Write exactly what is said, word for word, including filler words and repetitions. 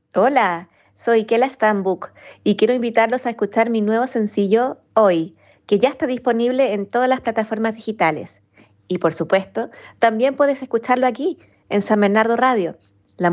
Hola, soy Kela Stambuk y quiero invitarlos a escuchar mi nuevo sencillo Hoy, que ya está disponible en todas las plataformas digitales. Y por supuesto, también puedes escucharlo aquí, en San Bernardo Radio.